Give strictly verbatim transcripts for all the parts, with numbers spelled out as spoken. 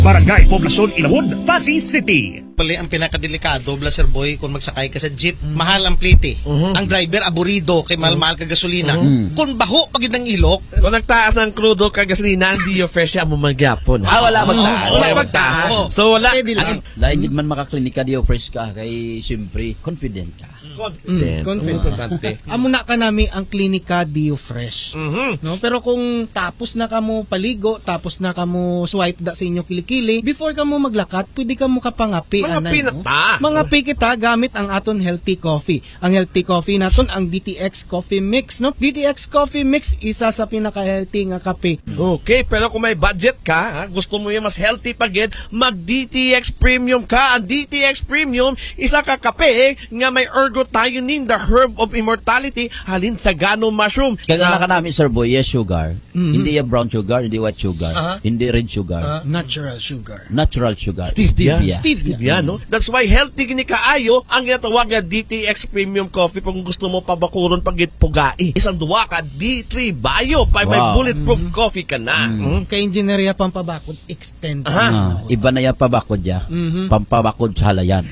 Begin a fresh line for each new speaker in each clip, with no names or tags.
Barangay Poblasyon Ilawod, Pasig City.
Pali ang pinakadelikado, Blaser Boy, kung magsakay ka sa jeep, mm. mahal ang plite. Uh-huh. Ang driver aburido kay mahal-mahal ka gasolina. Uh-huh. Kung baho pagid ng ilok,
kung nagtaas ng crudo ka gasolina, hindi yung fresh mo magyapon.
Ah, wala magtaas.
Oh, wala magtaas. Oh. So wala.
Dahil man makaklinika di fresh ka, kay siyempre confident ka.
Confident.
Mm, confident. Amo na ka nami ang klinika Dio Fresh. Mm-hmm. No, pero kung tapos na kamo paligo, tapos na kamo swipe da sa inyo kilikili, before kamo maglakat, pwede kamo kapangapi
mga
anay,
pinata.
No? Mga pi kita gamit ang aton healthy coffee. Ang healthy coffee naton ang D T X Coffee Mix, no? D T X Coffee Mix isa sa pinaka-healthy nga kape.
Okay, pero kung may budget ka, ha, gusto mo yung mas healthy pagid, mag D T X Premium ka. Ang D T X Premium, isa ka kape nga may ergo thionin, the herb of immortality, halin sa gano mushroom.
Kaya uh, ka namin, Sir Boy, yes sugar. Mm-hmm. Hindi yung brown sugar, hindi white sugar, uh-huh. hindi red sugar.
Uh-huh. Natural sugar.
Natural sugar.
Stevia.
Stevia.
Stevia, Stevia no? That's why healthy gini kaayo ang ginatawag nga D T X Premium Coffee kung gusto mo pabakuron pagit pugai. Isang duwa ka D three Bio, pa wow. may bulletproof mm-hmm. coffee ka na.
Mm-hmm. Mm-hmm. Kay engineeria pampabakod, extend.
Uh-huh. Uh, iba na yan pabakod ya. Mm-hmm. Pampabakod sa halayan.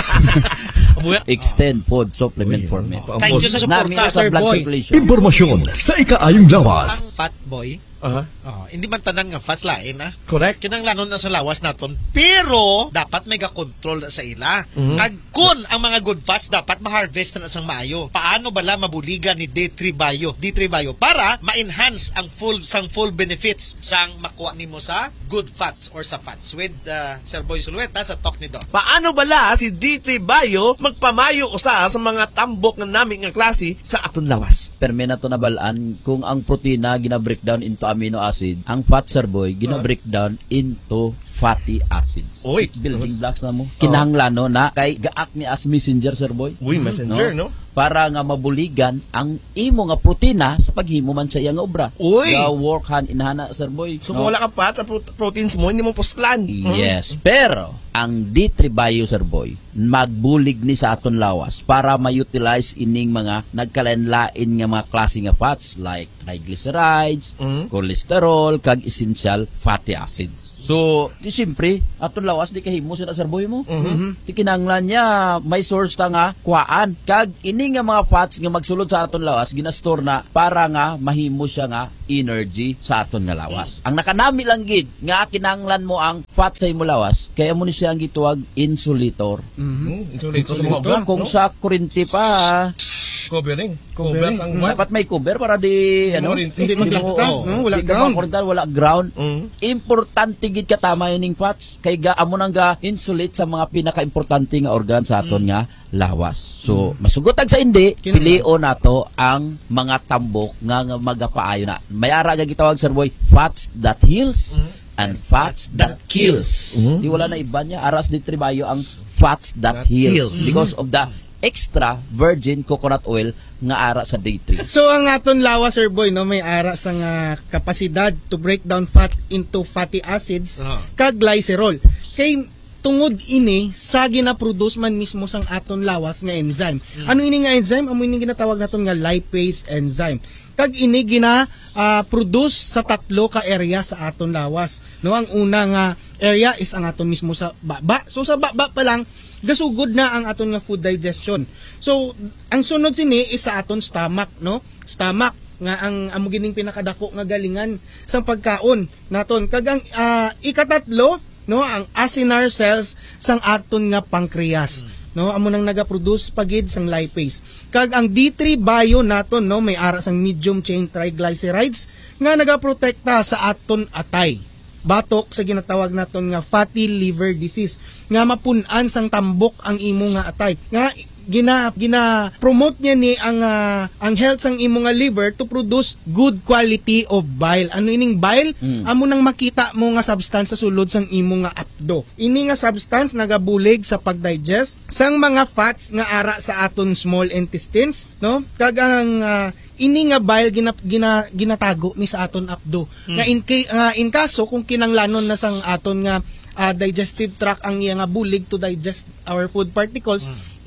Extend food supplement for men.
Thank you sa suporta,
Sir Boy.
Impormasyon sa ikaayong lawas.
Ang Fat Boy,
uh-huh.
oh, hindi man tanan nga fast lain na.
Correct.
Kinanglanon na sa lawas naton. Pero dapat may ga-control sa ila. Mm-hmm. Kag kun ang mga good fats dapat ma-harvest na sang maayo. Paano bala mabuligan ni D three Bio? D three Bio para ma-enhance ang full sang full benefits sang makuha nimo sa good fats or sa fats with uh, Sir Boy Sulueta sa talk ni Don.
Paano bala si D three Bio magpamayo usa sa mga tambok nga nami nga klase sa aton lawas?
Perme na to nabalaan kung ang protina gina-breakdown into amino acid, ang fat, Sir Boy, gina-breakdown into fatty acids.
Oy,
building blocks na mo. Kinahanglan no na kay gaak ni as messenger, Sir Boy.
Uy, messenger no? no?
Para nga mabuligan ang imo nga protina sa paghimo man sa iyang obra.
Uy,
ga work hand in hand, Sir Boy.
So no? Kung wala ka fat sa pro- proteins mo, hindi mo puslan.
Yes, hmm? Pero ang D three Bio, Sir Boy, magbulig ni sa aton lawas para ma-utilize ining mga nagkalain-lain nga mga klase nga fats like triglycerides, mm-hmm. cholesterol, kag essential fatty acids. So, di siyempre, aton lawas di kahimo sa Sir Boy mo. Mm-hmm. Di kinahanglan niya may source ta nga kuhaan. Kag ini nga mga fats nga magsulod sa aton lawas ginastore na para nga mahimo siya nga energy sa aton nga lawas. Mm-hmm. Ang nakanami lang gid nga kinahanglan mo ang fat sa imo lawas, kaya mo ni siya ang gituwag insulator.
Mm-hmm. Insulator,
insulator sa kung sa kuryente pa
covering.
Covering.
Ang
mm, dapat may cover para di ano,
hindi maglakta, no? Wala ground.
Kuryente, wala ground.
Mm.
Importante gid katama ining fats kay ga amo nang ga insulate sa mga pinaka-importante nga organ sa aton mm. nga lawas. So, mm. masugotag sa hindi, pilion nato ang mga tambok nga, nga magapaayo na. May ara nga gitawag, Sir Boy, fats that heals mm. and fats that kills. Mm-hmm. Di wala na iba niya. Aras di tribayo ang fats that, that heals. heals. Because of the extra virgin coconut oil nga ara sa D three.
So ang aton lawas, Sir Boy, no, may ara sa nga kapasidad to break down fat into fatty acids uh-huh. kag glycerol. Kay tungod ini sa gina-produce man mismo sang aton lawas nga enzyme. Mm. Ano ini nga enzyme? Amo ini ginatawag naton nga lipase enzyme. Kag ini gina uh, produce sa tatlo ka area sa aton lawas. No, ang una nga area is ang aton mismo sa baba. So sa baba pa lang gasugod na ang aton nga food digestion. So ang sunod sini is sa aton stomach, no? Stomach nga ang amo gining pinakadako nga galingan sang pagkaon naton. Kag ang uh, ikatatlo, no, ang acinar cells sang aton nga pancreas. No, amo nang naga-produce pagid sang lipase. Kag ang D three Bio naton, no, may ara sang medium chain triglycerides nga nagaprotekta sa aton atay. Batok sa ginatawag naton nga fatty liver disease nga mapun-an sang tambok ang imo nga atay. Nga gina gina promote niya ni ang uh, ang health sang imo nga liver to produce good quality of bile. Ano ining bile? Mm. Amo nang makita mo nga substance sa sulod sang imo nga apdo. Ini nga substance nagabulig sa pagdigest sang mga fats nga ara sa aton small intestines, no? Kag ang uh, ini nga bile gina, gina, ginatago ni sa aton apdo. Mm. Nga in uh, in kaso kung kinanglanon na sang aton nga uh, digestive tract ang iya nga bulig to digest our food particles, mm.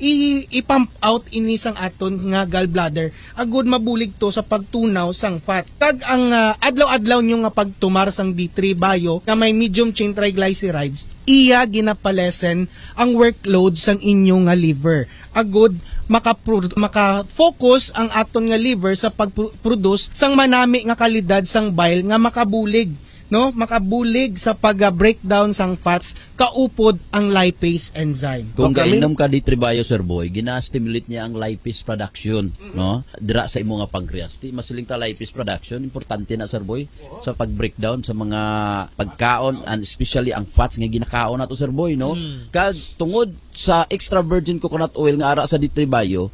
i- i-pump out ini sang aton nga gallbladder agud mabulig to sa pagtunaw sang fat. Kag ang uh, adlaw-adlaw nyo nga pagtumar sang D three bio nga may medium chain triglycerides, iya ginapalesen ang workload sang inyong nga liver. Agud maka maka-focus ang aton nga liver sa pag-produce sang manami nga kalidad sang bile nga makabulig, no, makabulig sa pag-breakdown sang fats kaupod ang lipase enzyme.
Kung
Okay.
kainom ka D three bio, Sir Boy, gina-stimulate niya ang lipase production, no? Dira sa imo nga pancreas. Di masiling ta lipase production, importante na, Sir Boy, sa pag-breakdown sa mga pagkaon, and especially ang fats nga ginakaon nato, Sir Boy, no? Kag tungod sa extra virgin coconut oil nga ara sa D three bio,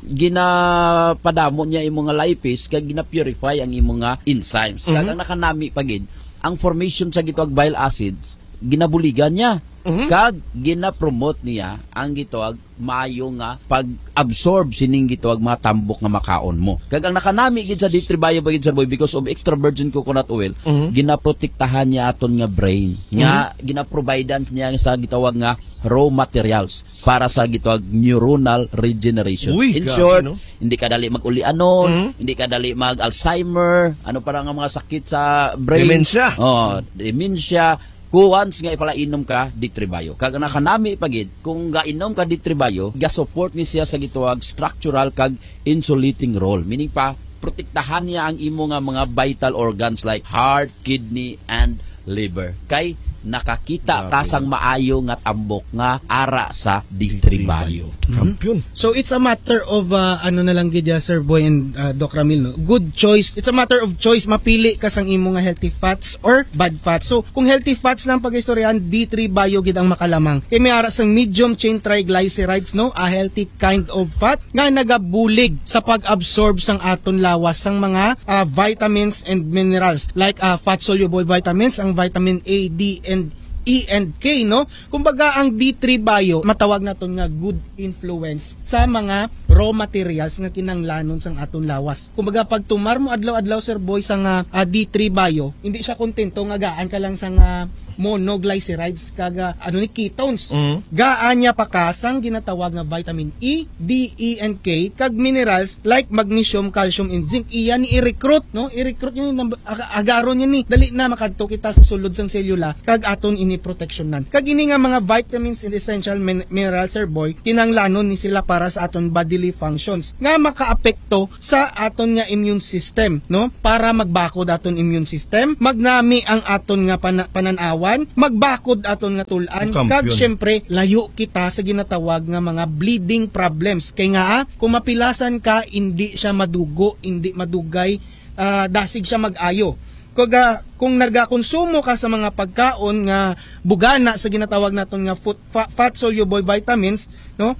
ginapadamo niya imo nga lipase kag gina-purify ang imo nga enzymes. Kag ang nakanami pagid ang formation sa gitawag bile acids, ginabuligan niya.
Mhm.
Kag gina-promote niya ang gitawag maayo nga pag-absorb sining gitawag mga tambok nga makaon mo. Kag ang nakanami gid sa D three bio bagid, Sir Boy, because of extra virgin coconut oil,
Mhm.
ginaprotektahan niya aton nga brain. Nga ginaprovidean niya sa gitawag nga raw materials para sa gitawag neuronal regeneration.
Uy,
In
grabe,
short,
no?
hindi ka dali mag-ulianon,
Mhm.
hindi ka dali mag-Alzheimer, ano para nga mga sakit sa brain.
Dementia.
Oh, dementia. Kung once nga ipalainom ka D three bio, kag nakanami pagid kung gainom ka D three bio, ga-support ni siya sa gituwag structural kag insulating role, meaning pa protektahan niya ang imo nga mga vital organs like heart, kidney and liver. Kay nakakita ka sang maayo nga tambok nga ara sa D three bio.
Kampiyon.
So it's a matter of uh, ano na lang gid ya, Sir Boy and uh, Doc Ramil, no? Good choice. It's a matter of choice, mapili ka sang imo nga healthy fats or bad fats. So kung healthy fats lang pag-istoryahan, D three bio gid ang makalamang. Kay may ara sang medium chain triglycerides, no, a healthy kind of fat nga nagabulig sa pag-absorb sang aton lawas sang mga uh, vitamins and minerals like uh, fat soluble vitamins, ang vitamin A, D and E and K, no? Kumbaga ang D three bio matawag naton nga good influence sa mga raw materials nga kinanglanon sang aton lawas. Kumbaga pag tumar mo adlaw-adlaw, Sir Boy, sa nga uh, D three bio, hindi siya kontento nga gaan ka lang sa nga monoglycerides kaga ano ni ketones.
Mhm.
Gaan niya pa kasang ginatawag nga vitamin E, D, E and K kag minerals like magnesium, calcium and zinc. Iyan ni i-recruit, no? I-recruit niya ni agaron niya ni dali na makadto kita sa sulod sang selula kag aton ini proteksyonan. Kag ini nga mga vitamins and essential min- minerals, Sir Boy, kinanglanon ni sila para sa aton bodily functions nga makaapekto sa aton nga immune system, no? Para magbakod aton immune system, magnami ang aton nga pana- pananawan, magbakod aton nga tulan,
Kampiyon.
kag syempre layo kita sa ginatawag nga mga bleeding problems. Kay nga ah, kung mapilasan ka, hindi siya madugo, hindi madugay, ah, dasig siya mag-ayo. Kung, ah, kung nagakonsumo ka sa mga pagkaon nga bugana sa ginatawag naton nga food, fa- fat soluble vitamins, no,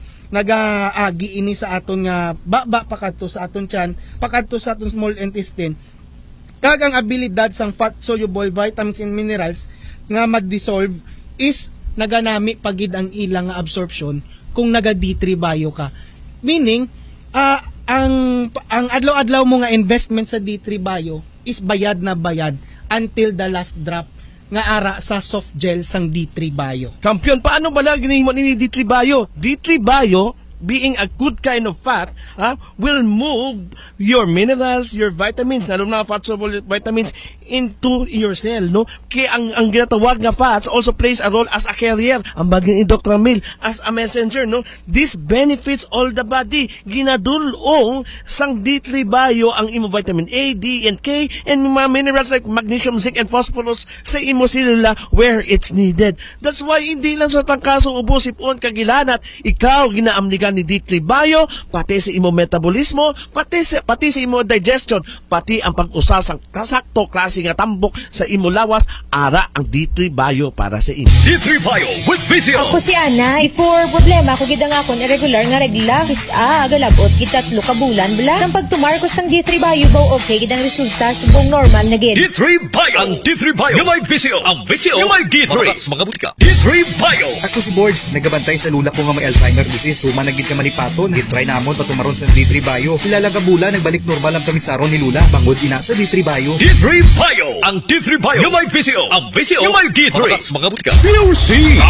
nagaagi ini sa aton nga baba pakadto sa aton tiyan, pakadto sa aton small intestine, kag ang abilidad sang fat soluble vitamins and minerals nga mag-dissolve is naganami pagid ang ilang nga absorption kung naga D three bio ka. Meaning, ah, ang ang adlaw-adlaw mo nga investment sa D three bio is bayad na bayad until the last drop nga ara sa soft gel sang D three bio.
Kampiyon, paano ba lang ginihimo ni D three bio? D three bio, being a good kind of fat, ha, will move your minerals, your vitamins, lalo na fat soluble vitamins, into your cell, no? Kaya ang, ang ginatawag nga fats also plays a role as a carrier. Ang bagay ni Doctor Ramil, as a messenger, no? This benefits all the body. Ginadulong sang D three bio ang imo vitamin A, D, and K, and mga minerals like magnesium, zinc, and phosphorus sa imo selula where it's needed. That's why hindi lang sa tangkaso ubo sipon kagilanat, ikaw ginaamnigan ni D three bio, pati sa imo metabolismo, pati sa, pati sa imo digestion, pati ang pag-usa sang kasakto klase nga tambok sa imo lawas, ara ang D three bio para sa imo.
D three bio with Visio.
Ako si Ana, for problema ko gid nga akon irregular nga regla, kisa agalabot gitatlo ka bulan bala. Sang pagtumar ko sang D three bio baw okay gid ang resulta subong normal na gid.
D three bio. Ang D three bio. Yung may Visio. Ang Visio. Yung may D three. Mga butika. D three bio.
Ako si Borge, nagabantay sa lula ko nga may Alzheimer disease. Tuma nagid ka manipaton, gitry namon patumaron sa D three bio. Ilalang kabula, nagbalik normal ang kamisaron ni Lula. Bangod ina sa D three bio.
D three bio. Ang D three bio. Yung may Visio. Ang Visio. Yung may D three. Mga butika. P O C. Ang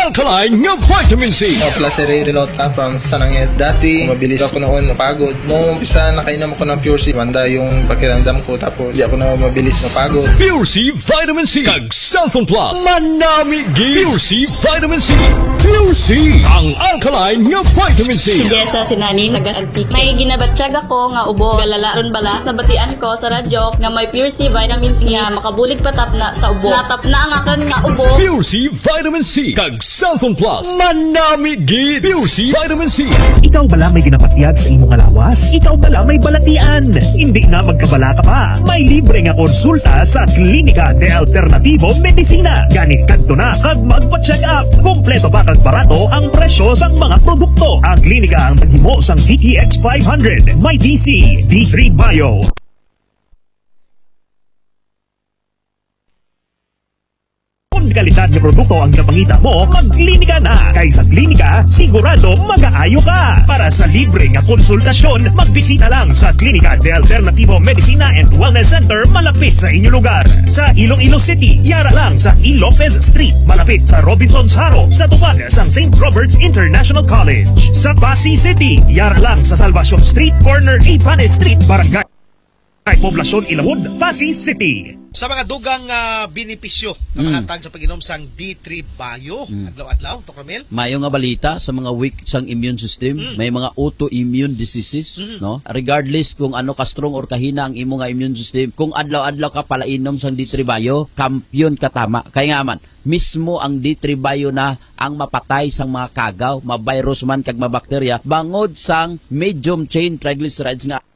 alkaline nga vitamin C.
Ako pala si Ray Renota from Sanangit. Dati, mabilis ako noon mapagod. Noong umpisa, nakainom ako ng Pure C. Wanda yung pakiramdam ko, tapos di ako na mabilis mapagod.
Pure C Vitamin C kag Cellphone Plus. Manami gid. Pure C Vitamin C. Pure C, ang alkaline nga vitamin C.
Sige sa sinani nag-antik. May ginabatsyag ako nga ubo. Galalaron bala sa batian ko sa radyo nga may Pure C Vitamin C nga makabulig patap na sa ubo. Natap na ang akan nga ubo.
Pure C Vitamin C kag Cellphone Plus. Manami gid. Pure C Vitamin C.
Ikaw bala may ginapatyag sa imong alawas? Ikaw bala may balatian? Hindi na magkabala ka pa. May libre nga konsulta sa Klinika de Alternativo Medicina. Ganit kadto na kag magpa-check up. Kompleto ba kag barato ang presyo sang mga produkto. Ang klinika ang naghimo sang D T X five hundred. May D C, D three Bio. Kung kalidad ng produkto ang napangita mo, magklinika na. Kay sa klinika, sigurado mag-aayo ka. Para sa libre nga konsultasyon, magbisita lang sa Klinika de Alternativo Medicina and Wellness Center malapit sa inyong lugar. Sa Iloilo City, yara lang sa E. Lopez Street, malapit sa Robinson's Haro, sa tupad sa Saint Robert's International College. Sa Pasig City, yara lang sa Salvacion Street, corner Ipanes Street, Barangay Poblasyon Ilawod, Pasig City.
Sa mga dugang uh, benepisyo na
Mm.
mahatag sa pag-inom sang D three Bio,
Mm.
adlaw-adlaw, Tok Ramil.
Mayo nga balita sa mga weak sang immune system,
Mm.
may mga autoimmune diseases,
Mm.
no? Regardless kung ano ka strong or kahina ang imo nga immune system, kung adlaw-adlaw ka pala inom sang D three Bio, kampiyon ka tama. Kaya nga man, mismo ang D three Bio na ang mapatay sang mga kagaw, ma-virus man kag mabakterya, bangod sang medium chain triglycerides nga